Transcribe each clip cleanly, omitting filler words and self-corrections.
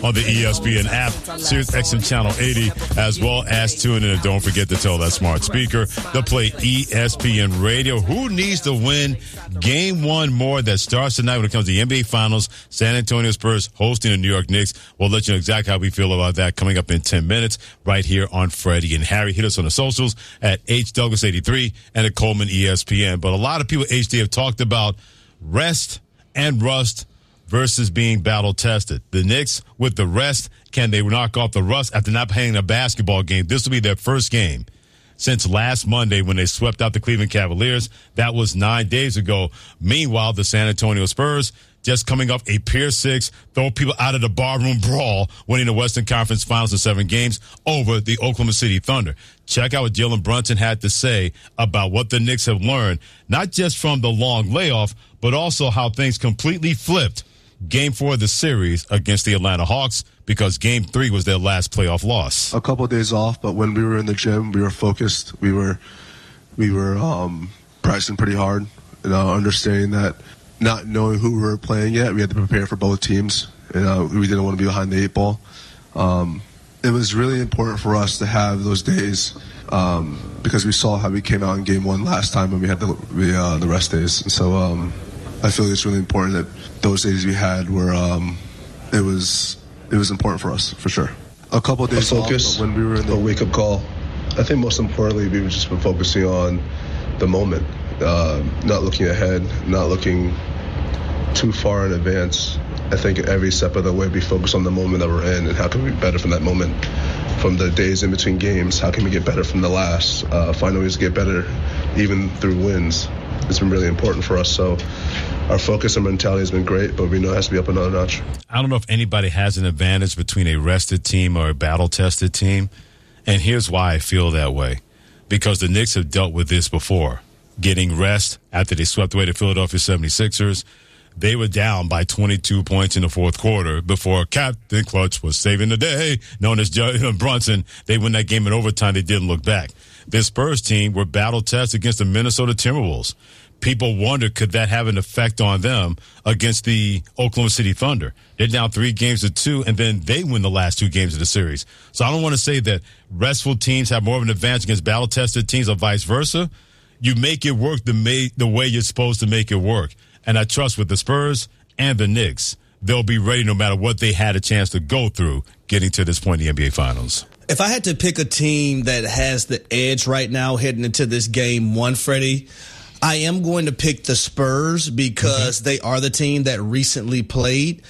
on the ESPN app, Sirius XM Channel 80, as well as tune in. And don't forget to tell that smart speaker to play ESPN Radio. Who needs to win Game 1 more that starts tonight when it comes to the NBA Finals? San Antonio Spurs hosting the New York Knicks. We'll let you know exactly how we feel about that coming up in 10 minutes right here on Freddie and Harry. Hit us on the socials at HDouglas83 and at Coleman ESPN. But a lot of people, HD, have talked about rest and rust versus being battle-tested. The Knicks, with the rest, can they knock off the rust after not playing a basketball game? This will be their first game since last Monday when they swept out the Cleveland Cavaliers. That was 9 days ago. Meanwhile, the San Antonio Spurs just coming off a Pier 6, throw people out of the barroom brawl, winning the Western Conference Finals in 7 games over the Oklahoma City Thunder. Check out what Jalen Brunson had to say about what the Knicks have learned, not just from the long layoff, but also how things completely flipped Game 4 of the series against the Atlanta Hawks, because Game 3 was their last playoff loss. A couple of days off, but when we were in the gym, we were focused. We were practicing pretty hard, understanding that not knowing who we were playing yet, we had to prepare for both teams. We didn't want to be behind the 8 ball. It was really important for us to have those days because we saw how we came out in Game 1 last time when we had the rest days. And so I feel it's really important that those days we had were it was important for us, for sure. A couple of days focus when we were in the wake-up call. I think most importantly, we've just been focusing on the moment, not looking ahead, not looking too far in advance. I think every step of the way we focus on the moment that we're in and how can we be better from that moment, from the days in between games. How can we get better from the last? Find ways to get better even through wins. It's been really important for us. So our focus and mentality has been great, but we know it has to be up another notch. I don't know if anybody has an advantage between a rested team or a battle-tested team. And here's why I feel that way. Because the Knicks have dealt with this before. Getting rest after they swept away the Philadelphia 76ers. They were down by 22 points in the fourth quarter before Captain Clutch was saving the day, known as Brunson. They win that game in overtime. They didn't look back. This Spurs team were battle-tested against the Minnesota Timberwolves. People wonder, could that have an effect on them against the Oklahoma City Thunder? They're down 3-2, and then they win the last 2 games of the series. So I don't want to say that restful teams have more of an advantage against battle-tested teams or vice versa. You make it work the way you're supposed to make it work. And I trust with the Spurs and the Knicks, they'll be ready no matter what they had a chance to go through getting to this point in the NBA Finals. If I had to pick a team that has the edge right now heading into this Game 1, Freddie, I am going to pick the Spurs because they are the team that recently played.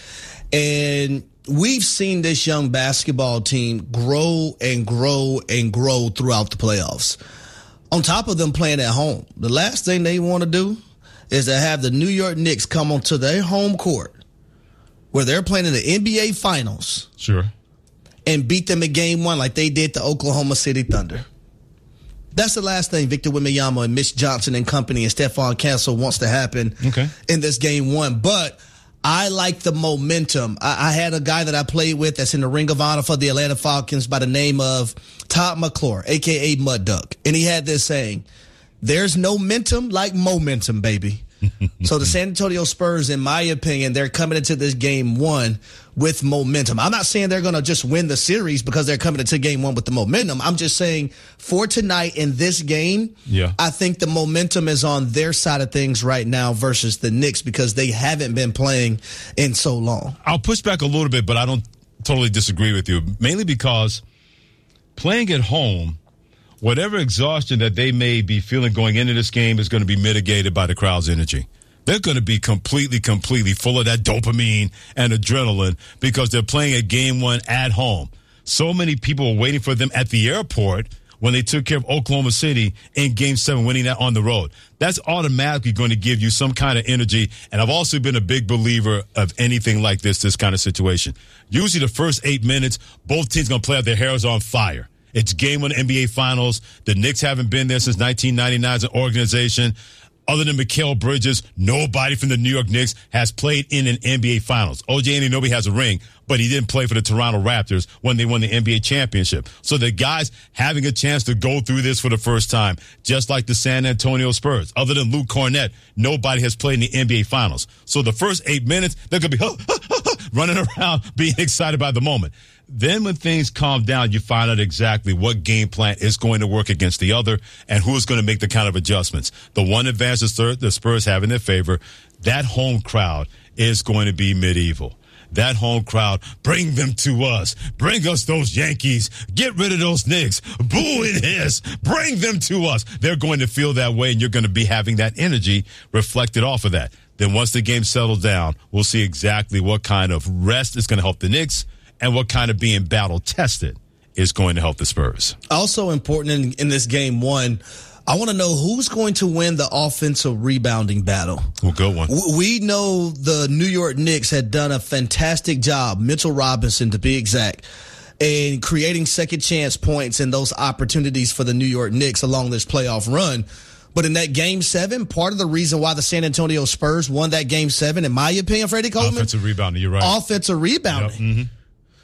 And we've seen this young basketball team grow and grow and grow throughout the playoffs. On top of them playing at home, the last thing they want to do is to have the New York Knicks come onto their home court where they're playing in the NBA Finals. Sure. And beat them in Game 1 like they did the Oklahoma City Thunder. That's the last thing Victor Wembanyama and Mitch Johnson and company and Stephon Cassell wants to happen in this Game 1. But I like the momentum. I had a guy that I played with that's in the Ring of Honor for the Atlanta Falcons by the name of Todd McClure, a.k.a. Mud Duck. And he had this saying, there's no momentum like momentum, baby. So the San Antonio Spurs, in my opinion, they're coming into this Game 1 with momentum. I'm not saying they're going to just win the series because they're coming into Game 1 with the momentum. I'm just saying for tonight in this game, I think the momentum is on their side of things right now versus the Knicks because they haven't been playing in so long. I'll push back a little bit, but I don't totally disagree with you, mainly because playing at home, whatever exhaustion that they may be feeling going into this game is going to be mitigated by the crowd's energy. They're going to be completely full of that dopamine and adrenaline because they're playing a Game 1 at home. So many people were waiting for them at the airport when they took care of Oklahoma City in Game 7, winning that on the road. That's automatically going to give you some kind of energy. And I've also been a big believer of anything like this kind of situation. Usually the first 8 minutes, both teams going to play out their hairs on fire. It's Game 1 NBA Finals. The Knicks haven't been there since 1999 as an organization. Other than Mikal Bridges, nobody from the New York Knicks has played in an NBA Finals. OJ Anunoby has a ring, but he didn't play for the Toronto Raptors when they won the NBA championship. So the guys having a chance to go through this for the first time, just like the San Antonio Spurs. Other than Luke Cornett, nobody has played in the NBA Finals. So the first 8 minutes, they're going to be, running around being excited by the moment. Then when things calm down, you find out exactly what game plan is going to work against the other and who is going to make the kind of adjustments. The one advantage the Spurs have in their favor, that home crowd is going to be medieval. That home crowd, bring them to us. Bring us those Yankees. Get rid of those Knicks. Boo and hiss. Bring them to us. They're going to feel that way, and you're going to be having that energy reflected off of that. Then once the game settles down, we'll see exactly what kind of rest is going to help the Knicks and what kind of being battle-tested is going to help the Spurs. Also important in this game one, I want to know who's going to win the offensive rebounding battle. Well, good one. We know the New York Knicks had done a fantastic job, Mitchell Robinson to be exact, in creating second chance points and those opportunities for the New York Knicks along this playoff run. But in that Game 7, part of the reason why the San Antonio Spurs won that Game 7, in my opinion, Freddie Coleman. Offensive rebounding, you're right. Offensive rebounding. Yep. Mm-hmm.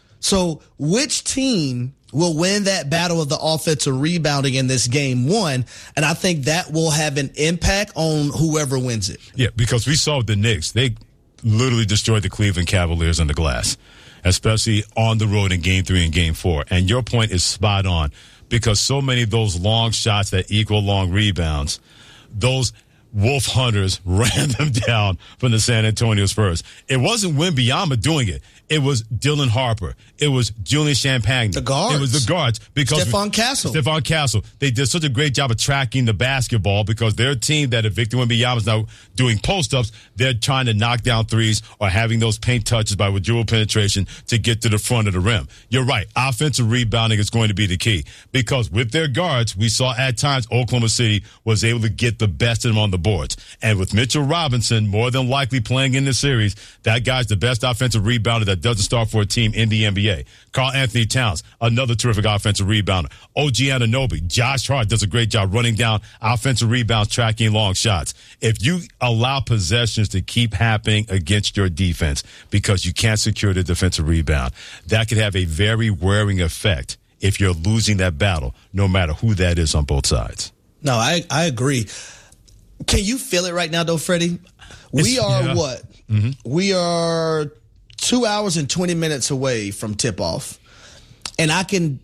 So which team will win that battle of the offensive rebounding in this Game 1? And I think that will have an impact on whoever wins it. Yeah, because we saw the Knicks. They literally destroyed the Cleveland Cavaliers on the glass, especially on the road in Game 3 and Game 4. And your point is spot on, because so many of those long shots that equal long rebounds, those Wolf Hunters ran them down from the San Antonio Spurs. It wasn't Wembanyama doing it. It was Dylan Harper. It was Julian Champagne. The guards. It was the guards. Because Stephon Castle. They did such a great job of tracking the basketball, because they're a team that if Victor Wembanyama is now doing post-ups, they're trying to knock down threes or having those paint touches by dribble penetration to get to the front of the rim. You're right. Offensive rebounding is going to be the key, because with their guards, we saw at times Oklahoma City was able to get the best of them on the boards. And with Mitchell Robinson more than likely playing in this series, that guy's the best offensive rebounder that doesn't start for a team in the NBA. Karl Anthony Towns, another terrific offensive rebounder. OG Anunoby, Josh Hart does a great job running down offensive rebounds, tracking long shots. If you allow possessions to keep happening against your defense because you can't secure the defensive rebound, that could have a very wearing effect if you're losing that battle, no matter who that is on both sides. No, I agree. Can you feel it right now, though, Freddie? We are what? Mm-hmm. We are 2 hours and 20 minutes away from tip-off. And I can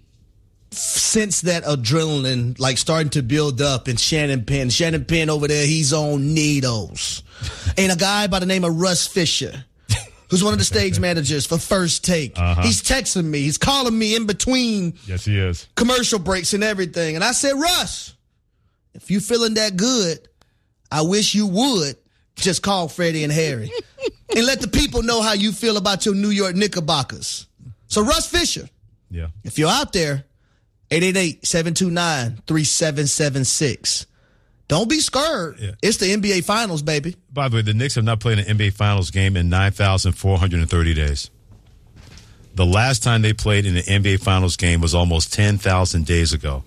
sense that adrenaline like starting to build up in Shannon Penn. Shannon Penn over there, he's on needles. And a guy by the name of Russ Fisher, who's one of the stage managers for First Take. He's texting me. He's calling me in between yes, he is. Commercial breaks and everything. And I said, Russ, if you feeling that good, I wish you would just call Freddie and Harry and let the people know how you feel about your New York Knickerbockers. So Russ Fisher, if you're out there, 888-729-3776. Don't be scared. Yeah. It's the NBA Finals, baby. By the way, the Knicks have not played an NBA Finals game in 9,430 days. The last time they played in an NBA Finals game was almost 10,000 days ago.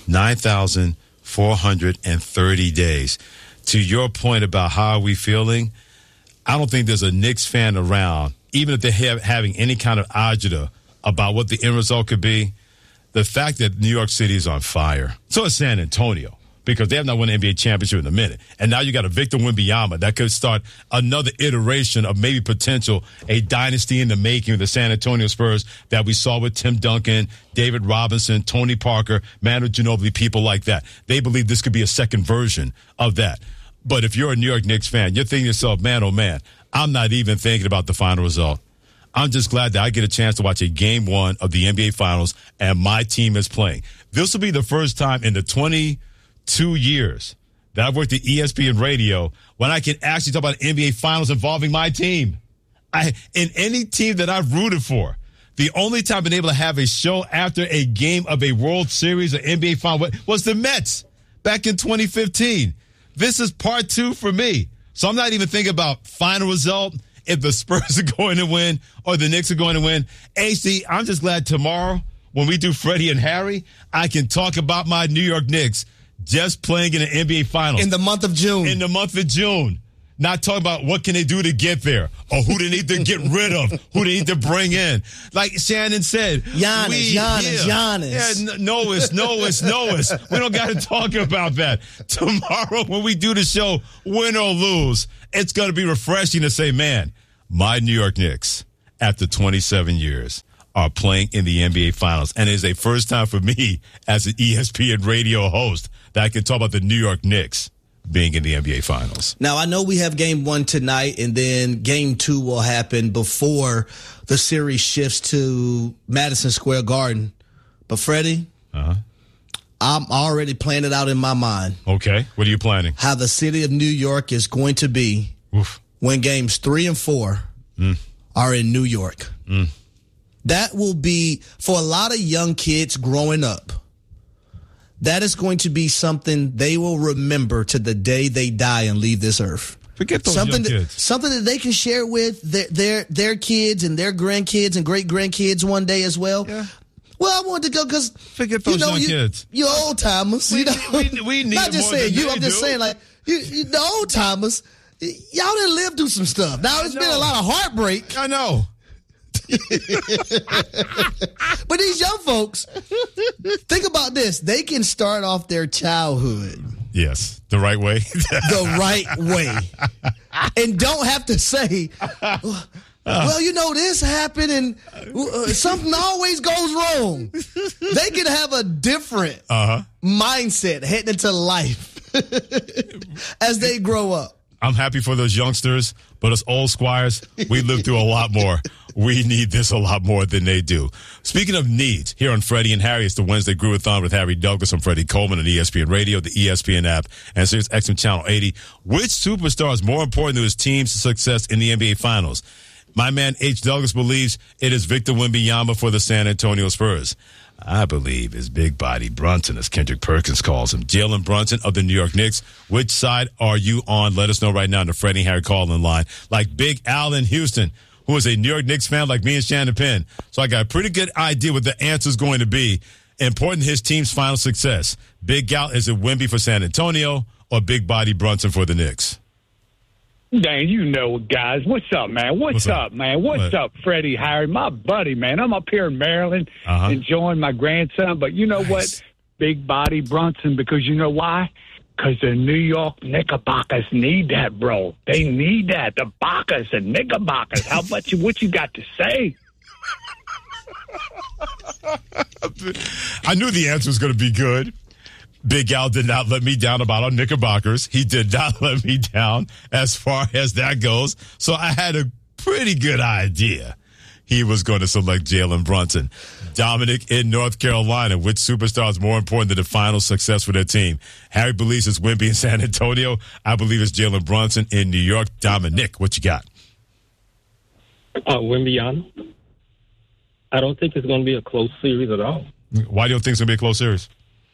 9,430 days. To your point about how are we feeling, I don't think there's a Knicks fan around, even if they're having any kind of agita about what the end result could be. The fact that New York City is on fire, so is San Antonio, because they have not won an NBA championship in a minute. And now you got a Victor Wembanyama that could start another iteration of maybe potential a dynasty in the making of the San Antonio Spurs that we saw with Tim Duncan, David Robinson, Tony Parker, Manu Ginobili, people like that. They believe this could be a second version of that. But if you're a New York Knicks fan, you're thinking to yourself, man, oh man, I'm not even thinking about the final result. I'm just glad that I get a chance to watch a game one of the NBA Finals and my team is playing. This will be the first time in the 22 years that I've worked at ESPN Radio when I can actually talk about NBA Finals involving my team. In any team that I've rooted for, the only time I've been able to have a show after a game of a World Series or NBA Final was the Mets back in 2015. This is part two for me. So I'm not even thinking about final result, if the Spurs are going to win or the Knicks are going to win. AC, I'm just glad tomorrow when we do Freddie and Harry, I can talk about my New York Knicks just playing in the NBA Finals. In the month of June. In the month of June. Not talking about what can they do to get there or who they need to get rid of, who they need to bring in. Like Shannon said. Giannis. Yeah, Noah's. We don't got to talk about that. Tomorrow when we do the show, win or lose, it's going to be refreshing to say, man, my New York Knicks after 27 years, are playing in the NBA Finals. And it is a first time for me as an ESPN radio host that I can talk about the New York Knicks being in the NBA Finals. Now, I know we have game 1 tonight, and then game 2 will happen before the series shifts to Madison Square Garden. But, Freddie, I'm already planning it out in my mind. Okay. What are you planning? How the city of New York is going to be when games 3 and 4 are in New York. That will be, for a lot of young kids growing up, that is going to be something they will remember to the day they die and leave this earth. Forget those young kids. Something that they can share with their kids and their grandkids and great-grandkids one day as well. Yeah. Well, I wanted to go because forget those young kids. You old timers. We need not just more saying than you. I'm just saying like you the old timers. Y'all didn't live through some stuff. Now it's been a lot of heartbreak. I know. But these young folks, think about this. They can start off their childhood. Yes, the right way. The right way. And don't have to say, well, this happened and something always goes wrong. They can have a different mindset heading into life as they grow up. I'm happy for those youngsters, but us old squires, we live through a lot more. We need this a lot more than they do. Speaking of needs, here on Freddie and Harry, it's the Wednesday Groovathon with Harry Douglas. I'm Freddie Coleman on ESPN Radio, the ESPN app, and Sirius XM Channel 80. Which superstar is more important to his team's success in the NBA Finals? My man H. Douglas believes it is Victor Wembanyama for the San Antonio Spurs. I believe is Big Body Brunson, as Kendrick Perkins calls him. Jalen Brunson of the New York Knicks. Which side are you on? Let us know right now in the Freddie Harry call-in line. Like Big Al in Houston, who is a New York Knicks fan like me and Shannon Penn. So I got a pretty good idea what the answer is going to be. Important to his team's final success. Big Al, is it Wemby for San Antonio or Big Body Brunson for the Knicks? Dang, guys. What's up, man? What's up, man? What's up, Freddie, Harry? My buddy, man. I'm up here in Maryland enjoying my grandson. But you know what? Big Body Brunson, because you know why? Because the New York Knickerbockers need that, bro. They need that. The Bockers and Knickerbockers. How much? What you got to say? I knew the answer was going to be good. Big Al did not let me down about our Knickerbockers. He did not let me down as far as that goes. So I had a pretty good idea he was going to select Jalen Brunson. Dominic in North Carolina. Which superstar is more important to the final success for their team? Harry believes it's Wemby in San Antonio. I believe it's Jalen Brunson in New York. Dominic, what you got? Wembanyama. I don't think it's going to be a close series at all. Why do you think it's going to be a close series?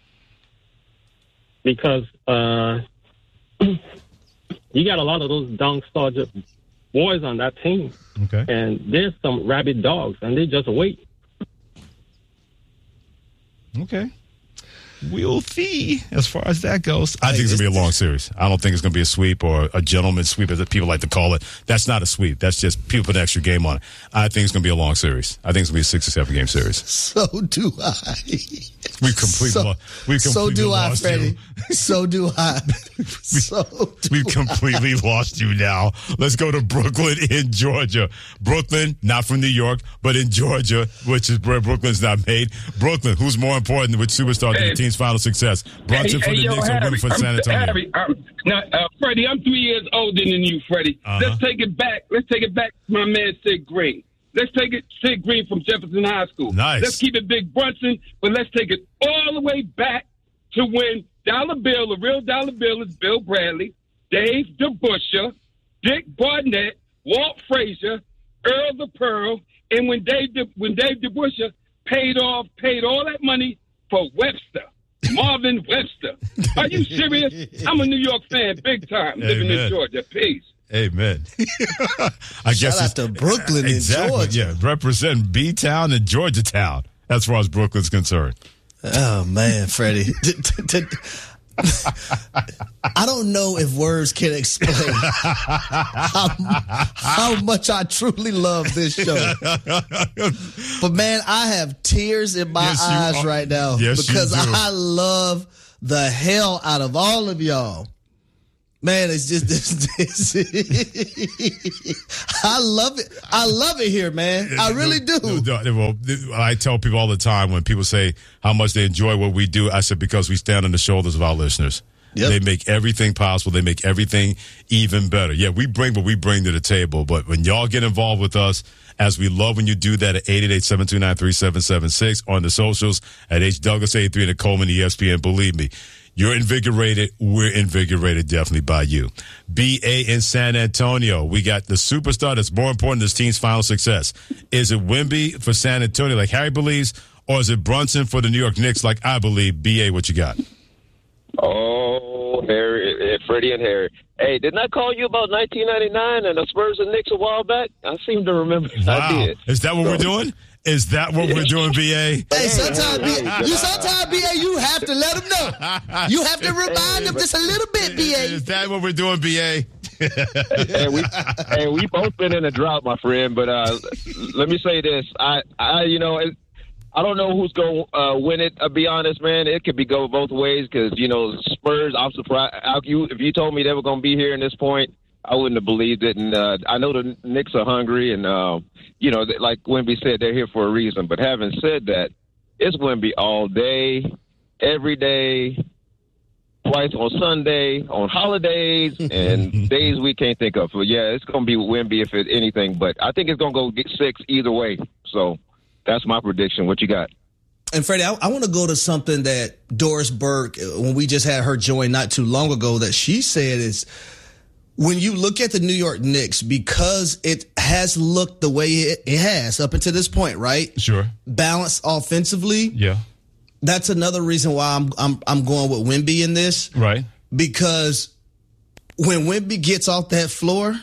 Because you got a lot of those Dunk Star boys on that team. Okay. And there's some rabid dogs, and they just wait. Okay. We'll see as far as that goes. I think it's going to be a long series. I don't think it's going to be a sweep or a gentleman's sweep, as people like to call it. That's not a sweep. That's just people put an extra game on it. I think it's going to be a long series. I think it's going to be a 6 or 7 game series. So do I. We completely so do I, lost Freddie. you. So do I. We've completely lost you now. Let's go to Brooklyn in Georgia. Brooklyn, not from New York, but in Georgia, which is where Brooklyn's not made. Brooklyn, who's more important with superstar to the team's final success? Brunson for the Knicks or Wemby for San Antonio? Freddie, I'm 3 years older than you, Freddie. Let's take it back. Let's take it back to my man Sid Green. Let's take it Sid Green from Jefferson High School. Nice. Let's keep it Big Brunson, but let's take it all the way back to when Dollar Bill, the real Dollar Bill, is Bill Bradley, Dave DeBusschere, Dick Barnett, Walt Frazier, Earl the Pearl, and when Dave DeBusschere paid all that money for Webster, Marvin Webster. Are you serious? I'm a New York fan, big time, living in Georgia. Peace. Amen. Shout out to Brooklyn in Georgia. Yeah, represent B-Town and Georgetown as far as Brooklyn's concerned. Oh, man, Freddie. I don't know if words can explain how much I truly love this show. But, man, I have tears in my eyes right now because I love the hell out of all of y'all Man, it's just this. I love it. I love it here, man. I really do. Well, I tell people all the time when people say how much they enjoy what we do, I said because we stand on the shoulders of our listeners. Yep. They make everything possible. They make everything even better. Yeah, we bring what we bring to the table, but when y'all get involved with us, as we love when you do that at 888-729-3776 on the socials at HDouglas83 and at Coleman ESPN, believe me, you're invigorated. We're invigorated definitely by you. BA in San Antonio. We got the superstar that's more important than this team's final success. Is it Wemby for San Antonio like Harry believes, or is it Brunson for the New York Knicks like I believe? BA, what you got? Oh, Harry, Freddie and Harry. Hey, didn't I call you about 1999 and the Spurs and Knicks a while back? I seem to remember. Wow. I did. Is that what we're doing? Is that what we're doing, BA? Hey, sometimes, BA, you have to let them know. You have to remind them just a little bit, BA. Is that what we're doing, BA? we both been in a drought, my friend. But let me say this: I don't know who's going to win it. I'll be honest, man. It could go both ways because Spurs. I'm surprised. If you told me they were going to be here in this point, I wouldn't have believed it. And I know the Knicks are hungry, and like Wemby said, they're here for a reason. But having said that, it's Wemby all day, every day, twice on Sunday, on holidays, and days we can't think of. So yeah, it's going to be Wemby if it's anything. But I think it's going to go get 6 either way. So that's my prediction. What you got? And Freddie, I want to go to something that Doris Burke, when we just had her join not too long ago, that she said is, when you look at the New York Knicks, because it has looked the way it has up until this point, right? Sure. Balanced offensively. Yeah. That's another reason why I'm going with Wemby in this. Right. Because when Wemby gets off that floor,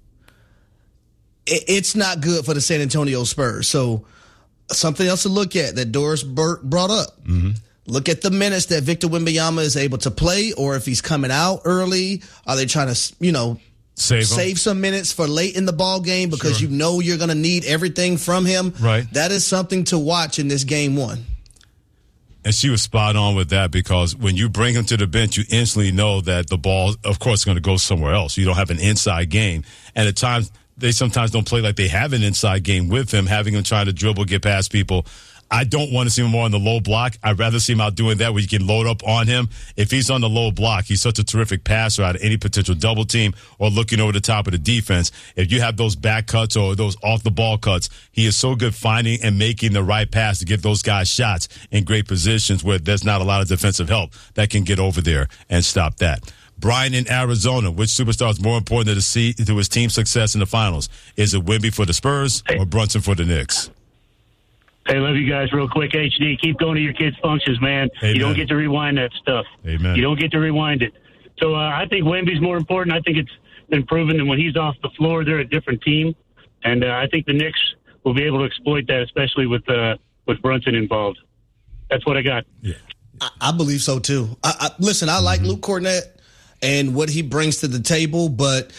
it's not good for the San Antonio Spurs. So something else to look at that Doris Burke brought up. Mm-hmm. Look at the minutes that Victor Wembanyama is able to play, or if he's coming out early. Are they trying to, save some minutes for late in the ball game because you're going to need everything from him? Right. That is something to watch in this game one. And she was spot on with that because when you bring him to the bench, you instantly know that the ball, of course, is going to go somewhere else. You don't have an inside game. And at times, they sometimes don't play like they have an inside game with him, having him trying to dribble, get past people. I don't want to see him more on the low block. I'd rather see him out doing that where you can load up on him. If he's on the low block, he's such a terrific passer out of any potential double team or looking over the top of the defense. If you have those back cuts or those off the ball cuts, he is so good finding and making the right pass to get those guys shots in great positions where there's not a lot of defensive help that can get over there and stop that. Brian in Arizona, which superstar is more important to his team's success in the finals? Is it Wemby for the Spurs or Brunson for the Knicks? Hey, love you guys real quick. HD, keep going to your kids' functions, man. Amen. You don't get to rewind that stuff. Amen. You don't get to rewind it. So I think Wemby's more important. I think it's been proven that when he's off the floor, they're a different team. And I think the Knicks will be able to exploit that, especially with Brunson involved. That's what I got. Yeah. I believe so, too. Listen, I like Luke Kornet and what he brings to the table, but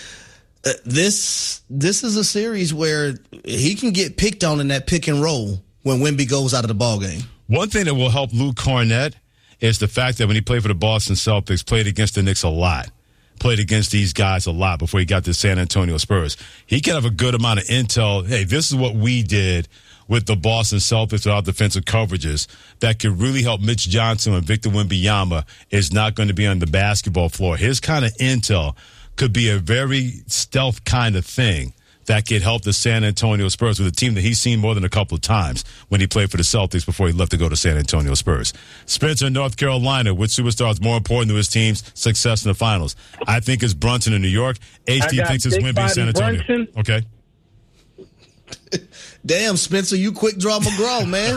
this is a series where he can get picked on in that pick and roll when Wemby goes out of the ballgame. One thing that will help Luke Kornet is the fact that when he played for the Boston Celtics, played against the Knicks a lot, played against these guys a lot before he got to San Antonio Spurs. He can have a good amount of intel. Hey, this is what we did with the Boston Celtics with our defensive coverages that could really help Mitch Johnson when Victor Wembanyama is not going to be on the basketball floor. His kind of intel could be a very stealth kind of thing that could help the San Antonio Spurs with a team that he's seen more than a couple of times when he played for the Celtics before he left to go to San Antonio Spurs. Spencer in North Carolina, which superstar is more important to his team's success in the finals? I think it's Brunson in New York. HD thinks it's Wemby in San Antonio. Brunson. Okay. Damn, Spencer, you quick draw McGraw, man.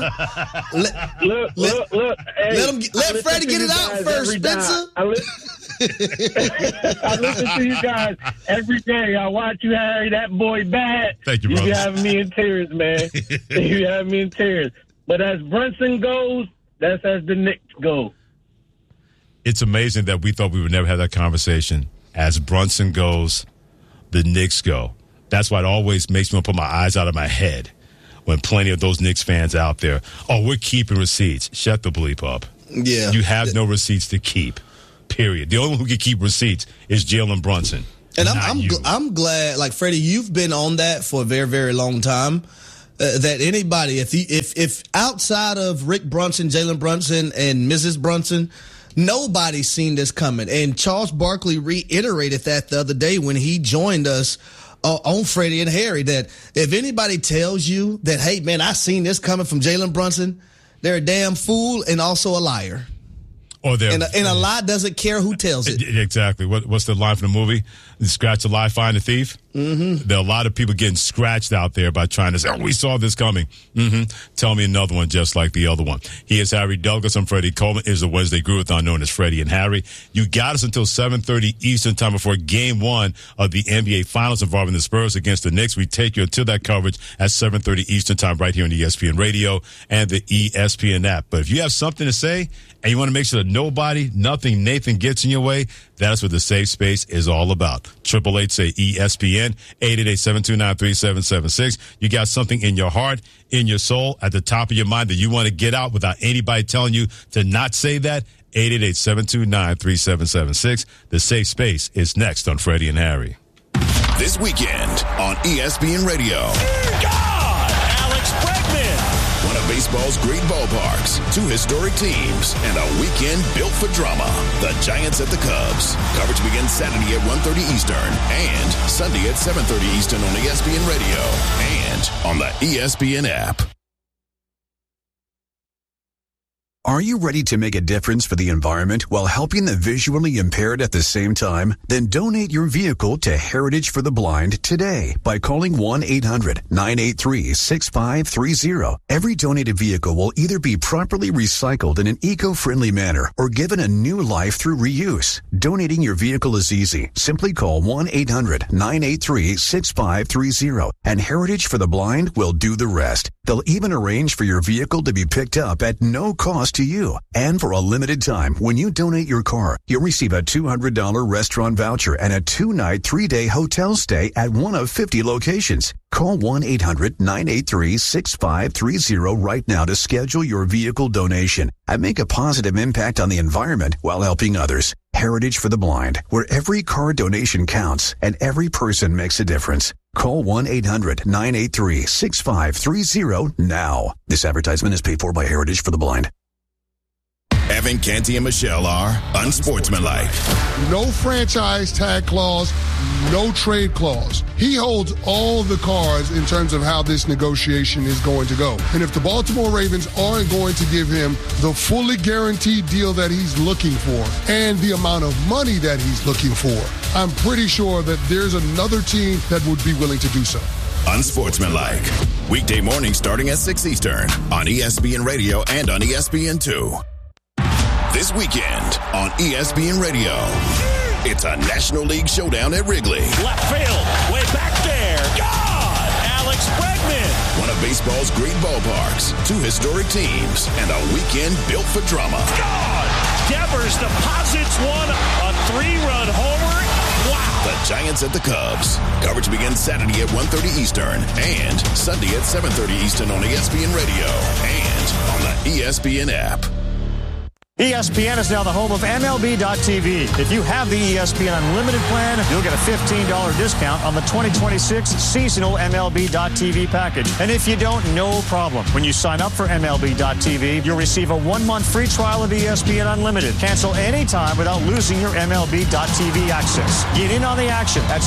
Look. Hey, let Freddie get it out first, Spencer. I listen to you guys every day. I watch you, Harry. That boy bad. Thank you, brother. You have me in tears, man. You have me in tears. But as Brunson goes, that's as the Knicks go. It's amazing that we thought we would never have that conversation. As Brunson goes, the Knicks go. That's why it always makes me want to put my eyes out of my head when plenty of those Knicks fans out there, oh, we're keeping receipts. Shut the bleep up. Yeah. You have no receipts to keep. period. The only one who can keep receipts is Jalen Brunson. And I'm glad, like Freddie, you've been on that for a very, very long time. That anybody, if outside of Rick Brunson, Jalen Brunson, and Mrs. Brunson, nobody's seen this coming. And Charles Barkley reiterated that the other day when he joined us on Freddie and Harry, that if anybody tells you that, hey, man, I seen this coming from Jalen Brunson, they're a damn fool and also a liar. Or and a lie doesn't care who tells it. Exactly. What's the line from the movie? Scratch a lie, find a thief. Mm-hmm. There are a lot of people getting scratched out there by trying to say, we saw this coming. Mm-hmm. Tell me another one just like the other one. He is Harry Douglas. I'm Freddie Coleman. It is the Wednesday Groovathon known as Freddie and Harry. You got us until 7:30 Eastern time before Game 1 of the NBA Finals involving the Spurs against the Knicks. We take you until that coverage at 7:30 Eastern time right here on ESPN Radio and the ESPN app. But if you have something to say and you want to make sure that nothing, Nathan gets in your way, that's what the safe space is all about. 888-SAY-ESPN, 888-729-3776. You got something in your heart, in your soul, at the top of your mind that you want to get out without anybody telling you to not say that, 888-729-3776. The safe space is next on Freddie and Harry. This weekend on ESPN Radio. Alex Bregman. One of baseball's great ballparks, 2 historic teams, and a weekend built for drama. The Giants at the Cubs. Coverage begins Saturday at 1:30 Eastern and Sunday at 7:30 Eastern on ESPN Radio and on the ESPN app. Are you ready to make a difference for the environment while helping the visually impaired at the same time? Then donate your vehicle to Heritage for the Blind today by calling 1-800-983-6530. Every donated vehicle will either be properly recycled in an eco-friendly manner or given a new life through reuse. Donating your vehicle is easy. Simply call 1-800-983-6530 and Heritage for the Blind will do the rest. They'll even arrange for your vehicle to be picked up at no cost to you. And for a limited time, when you donate your car, you'll receive a $200 restaurant voucher and a 2-night, 3-day hotel stay at one of 50 locations. Call 1-800-983-6530 right now to schedule your vehicle donation and make a positive impact on the environment while helping others. Heritage for the Blind, where every car donation counts and every person makes a difference. Call 1-800-983-6530 now. This advertisement is paid for by Heritage for the Blind. Evan, Canty, and Michelle are unsportsmanlike. No franchise tag clause, no trade clause. He holds all the cards in terms of how this negotiation is going to go. And if the Baltimore Ravens aren't going to give him the fully guaranteed deal that he's looking for and the amount of money that he's looking for, I'm pretty sure that there's another team that would be willing to do so. Unsportsmanlike. Weekday morning starting at 6 Eastern on ESPN Radio and on ESPN2. This weekend on ESPN Radio, it's a National League showdown at Wrigley. Left field, way back there. God! Alex Bregman. One of baseball's great ballparks, 2 historic teams, and a weekend built for drama. God! Devers deposits one, a 3-run homer. Wow! The Giants at the Cubs. Coverage begins Saturday at 1:30 Eastern and Sunday at 7:30 Eastern on ESPN Radio and on the ESPN app. ESPN is now the home of MLB.tv. If you have the ESPN Unlimited plan, you'll get a $15 discount on the 2026 seasonal MLB.tv package. And if you don't, no problem. When you sign up for MLB.tv, you'll receive a 1-month free trial of ESPN Unlimited. Cancel anytime without losing your MLB.tv access. Get in on the action at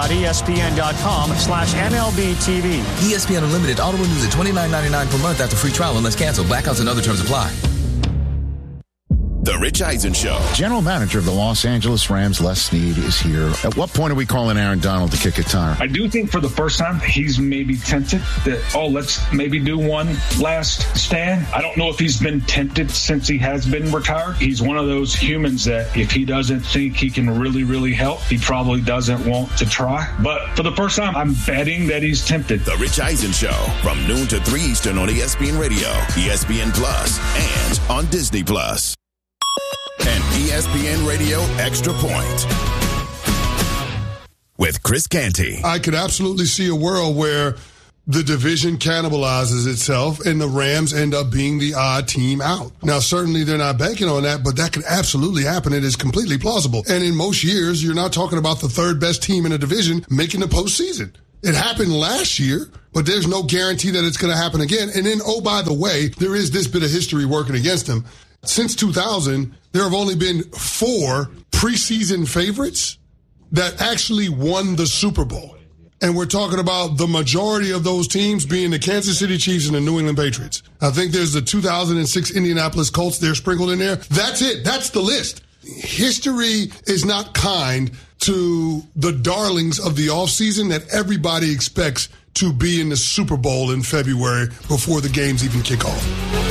stream.espn.com/MLB.tv. ESPN Unlimited auto renews at $29.99 per month after free trial unless canceled. Blackouts and other terms apply. The Rich Eisen Show. General manager of the Los Angeles Rams, Les Snead, is here. At what point are we calling Aaron Donald to kick a tire? I do think for the first time, he's maybe tempted that, let's maybe do one last stand. I don't know if he's been tempted since he has been retired. He's one of those humans that if he doesn't think he can really, really help, he probably doesn't want to try. But for the first time, I'm betting that he's tempted. The Rich Eisen Show from noon to 3 Eastern on ESPN Radio, ESPN Plus, and on Disney Plus. And ESPN Radio Extra Point with Chris Canty. I could absolutely see a world where the division cannibalizes itself and the Rams end up being the odd team out. Now, certainly they're not banking on that, but that could absolutely happen. It is completely plausible. And in most years, you're not talking about the third best team in a division making the postseason. It happened last year, but there's no guarantee that it's going to happen again. And then, oh, by the way, there is this bit of history working against them. Since 2000, there have only been 4 preseason favorites that actually won the Super Bowl. And we're talking about the majority of those teams being the Kansas City Chiefs and the New England Patriots. I think there's the 2006 Indianapolis Colts. They're sprinkled in there. That's it. That's the list. History is not kind to the darlings of the offseason that everybody expects to be in the Super Bowl in February before the games even kick off.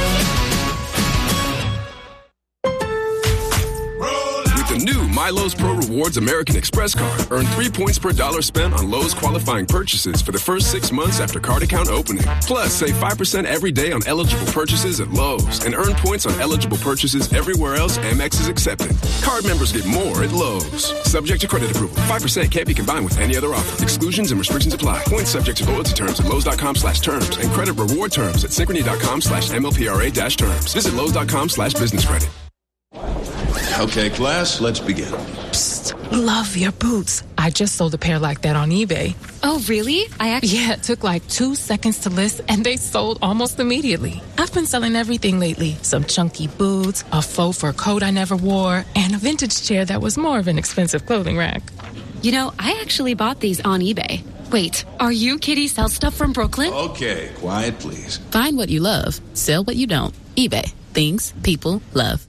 New MyLowe's Pro Rewards American Express card. Earn 3 points per dollar spent on Lowe's qualifying purchases for the first 6 months after card account opening. Plus, save 5% every day on eligible purchases at Lowe's and earn points on eligible purchases everywhere else Amex is accepted. Card members get more at Lowe's. Subject to credit approval. 5% can't be combined with any other offer. Exclusions and restrictions apply. Points subject to loyalty terms at Lowe's.com/terms and credit reward terms at Synchrony.com/MLPRA-terms. Visit Lowe's.com/business credit. Okay, class, let's begin. Psst, love your boots. I just sold a pair like that on eBay. Oh, really? Yeah, it took like 2 seconds to list, and they sold almost immediately. I've been selling everything lately. Some chunky boots, a faux fur coat I never wore, and a vintage chair that was more of an expensive clothing rack. You know, I actually bought these on eBay. Wait, are you Kitty Sell Stuff from Brooklyn? Okay, quiet, please. Find what you love. Sell what you don't. eBay. Things people love.